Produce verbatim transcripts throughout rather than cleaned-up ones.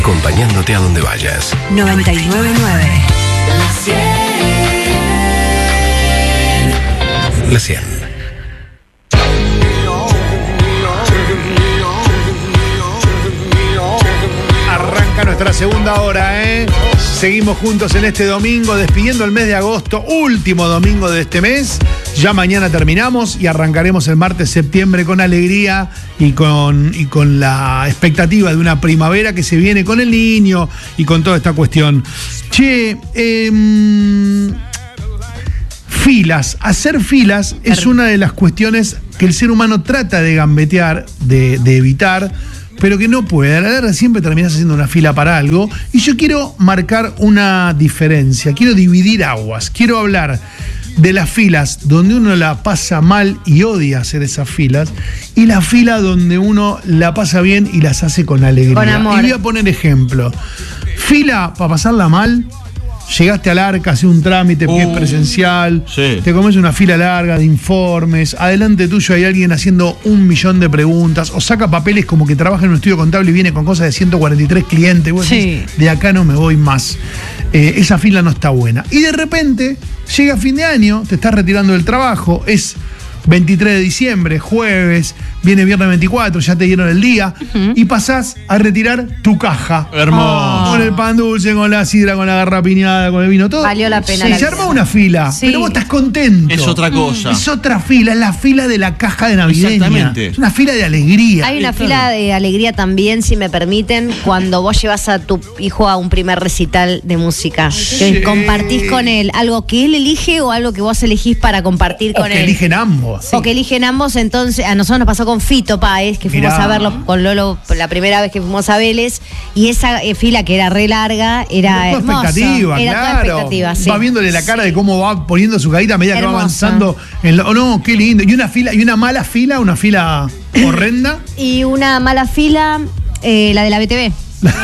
acompañándote a donde vayas. noventa y nueve punto nueve. La cien. Arranca nuestra segunda hora, ¿eh? Seguimos juntos en este domingo, despidiendo el mes de agosto, último domingo de este mes. Ya mañana terminamos y arrancaremos el martes septiembre con alegría y con, y con la expectativa de una primavera que se viene con el niño y con toda esta cuestión. Che, eh, filas. Hacer filas es una de las cuestiones que el ser humano trata de gambetear, de, de evitar, pero que no puede. A la larga siempre terminas haciendo una fila para algo. Y yo quiero marcar una diferencia, quiero dividir aguas, quiero hablar de las filas donde uno la pasa mal y odia hacer esas filas, y la fila donde uno la pasa bien y las hace con alegría. Con amor. Y voy a poner ejemplo. Fila para pasarla mal. Llegaste al Arca, haces un trámite que uh, es presencial, sí. Te comes una fila larga de informes, adelante tuyo hay alguien haciendo un millón de preguntas, o saca papeles como que trabaja en un estudio contable y viene con cosas de ciento cuarenta y tres clientes, y vos sí. decís, de acá no me voy más. Eh, esa fila no está buena. Y de repente, llega fin de año, te estás retirando del trabajo, es veintitrés de diciembre, jueves, viene viernes veinticuatro, ya te dieron el día, uh-huh. y pasás a retirar tu caja. Hermoso. Con el pan dulce, con la sidra, con la garrapiñada, con el vino, todo. Valió la pena. Sí, la se vida. arma una fila, Sí. pero vos estás contento. Es otra cosa. Es otra fila, es la fila de la caja de navideña. Exactamente. Es una fila de alegría. Hay una Eh, fila claro. de alegría también, si me permiten, cuando vos llevas a tu hijo a un primer recital de música. Que Sí. compartís con él algo que él elige o algo que vos elegís para compartir O con que él. eligen ambos. O que eligen ambos, entonces a nosotros nos pasó con Fito Páez, que fuimos Mirá. a verlo con Lolo la primera vez que fuimos a Vélez, y esa eh, fila que era re larga, era Era toda hermosa. expectativa, era claro. toda expectativa, sí. Va viéndole la cara de cómo va poniendo su carita a medida que va Hermosa. avanzando. En lo, oh, no, qué lindo. Y una fila, y una mala fila, una fila horrenda. Y una mala fila, eh, la de la B T V.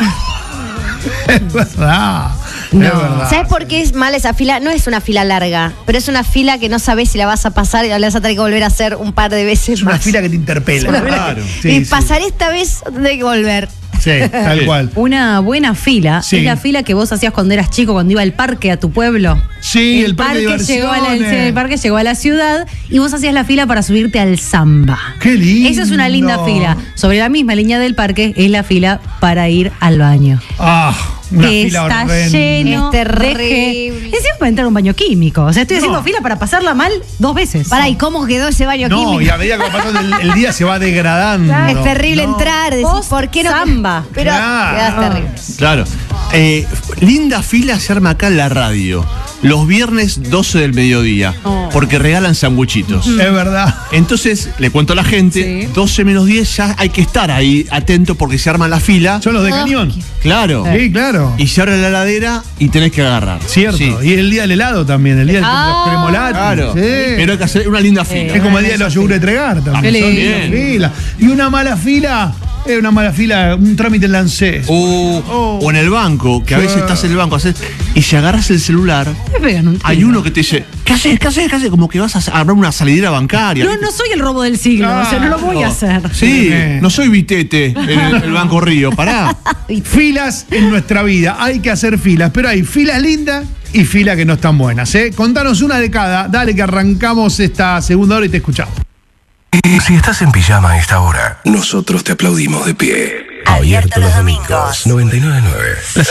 Es verdad. No. Es verdad. ¿Sabes por qué es mala esa fila? No es una fila larga, pero es una fila que no sabes si la vas a pasar y la vas a tener que volver a hacer un par de veces Es una más. fila que te interpela. Una fila Claro. que- Sí, y sí. pasar esta vez o tener que volver. Sí, tal cual. Una buena fila Sí. es la fila que vos hacías cuando eras chico, cuando iba al parque a tu pueblo. Sí, el parque de llegó a la, el, diversiones. el parque llegó a la ciudad y vos hacías la fila para subirte al samba. Qué lindo. Esa es una linda fila. Sobre la misma línea del parque es la fila para ir al baño. Ah, una que fila está horrenda. lleno Es terrible. de gente. Encima para entrar a un baño químico. O sea, estoy haciendo No. fila para pasarla mal dos veces. Pará, ¿y cómo quedó ese baño No, químico? y a medida que va pasando el, el día se va degradando. Es terrible No. entrar, decís, Post ¿por qué no? samba. Pero Claro. quedás terrible. Claro. Eh, linda fila se arma acá en la radio. Los viernes doce del mediodía. Oh. Porque regalan sanguchitos. Es verdad. Entonces, le cuento a la gente, Sí. doce menos diez ya hay que estar ahí atento porque se arma la fila. Son los de Ah. cañón. Claro. Sí, claro. Y se abre la heladera y tenés que agarrar. Cierto. Sí. Y el día del helado también, el día de Ah. los cremolatis. Claro. Sí. Pero hay que hacer una linda fila. Es como el día de los yogures de Tregar también. Qué Son lindo. lindas Bien. filas. Y una mala fila, es una mala fila, un trámite en la ANSES. O, Oh. o en el banco, que a Sí. veces estás en el banco haces, y si agarras el celular, Me pegan un hay tiro. uno que te dice, ¿qué haces? ¿Qué haces? ¿Qué haces? Como que vas a armar una salidera bancaria. No, no soy el robo del siglo. O sea, no lo voy a hacer. Sí, Sí. no soy Vitete en el, el Banco Río, pará. Filas en nuestra vida, hay que hacer filas, pero hay filas lindas y filas que no están buenas, ¿eh? Contanos una de cada, dale que arrancamos esta segunda hora y te escuchamos. Y si estás en pijama a esta hora, nosotros te aplaudimos de pie. Abierto los domingos. noventa y nueve punto nueve.